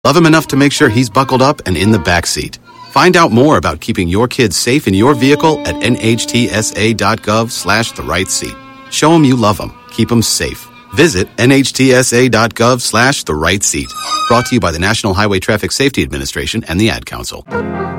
Love him enough to make sure he's buckled up and in the back seat. Find out more about keeping your kids safe in your vehicle at nhtsa.gov/the-right-seat. Show them you love them. Keep them safe. Visit nhtsa.gov/the-right-seat. Brought to you by the National Highway Traffic Safety Administration and the Ad Council.